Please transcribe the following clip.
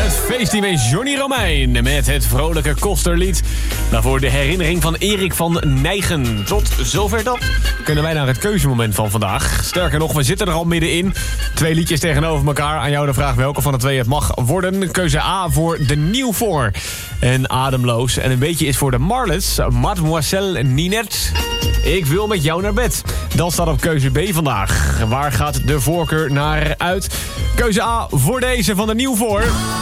Het feestteam is Johnny Romein met het vrolijke Kosterlied. Daarvoor de herinnering van Erik van Nijgen. Tot zover dat. Kunnen wij naar het keuzemoment van vandaag. Sterker nog, we zitten er al middenin. 2 liedjes tegenover elkaar. Aan jou de vraag welke van de 2 het mag worden. Keuze A voor de Nieuw Voor en Ademloos. En een beetje is voor de Marlets. Mademoiselle Ninette. Ik wil met jou naar bed. Dat staat op keuze B vandaag. Waar gaat de voorkeur naar uit? Keuze A voor deze van de Nieuw Voor.